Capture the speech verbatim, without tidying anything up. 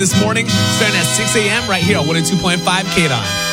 This morning, starting at six a.m. right here on one oh two point five K D O N.